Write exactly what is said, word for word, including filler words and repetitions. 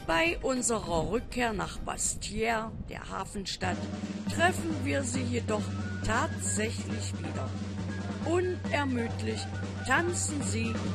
Bei unserer Rückkehr nach Bastia, der Hafenstadt, treffen wir sie jedoch tatsächlich wieder. Unermüdlich tanzen sie